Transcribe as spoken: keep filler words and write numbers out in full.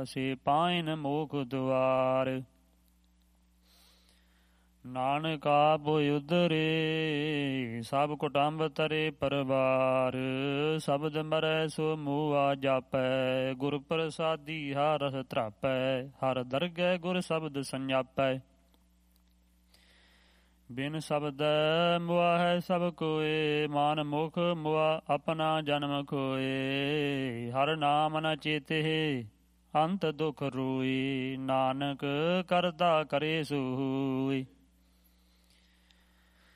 ਸੇ ਪਾਇਨ ਮੋਖ ਦੁਆਰ। ਨਾਨਕਾ ਬੋਇ ਉਧਰੇ ਸਭ ਕੁਟੰਬ ਤਰੇ ਪਰਵਾਰ। ਸ਼ਬਦ ਮਰੈ ਸੋ ਮੂਆ ਜਾਪੈ ਗੁਰ ਪ੍ਰਸਾਦੀ ਹਰ ਰਸ ਧਰਾਪੈ। ਹਰ ਦਰਗਹਿ ਗੁਰ ਸ਼ਬਦ ਸੰਜਾਪੈ ਬਿਨ ਸ਼ਬਦੈ ਮੁਆ ਹੈ ਸਭ ਕੋਏ। ਮਨ ਮੁਖ ਮੁਆ ਆਪਣਾ ਜਨਮ ਕੋਏ। ਹਰ ਨਾਮ ਨ ਚੇਤੇ ਅੰਤ ਦੁਖ ਰੋਈ। ਨਾਨਕ ਕਰਤਾ ਕਰੇ ਸੋਈ।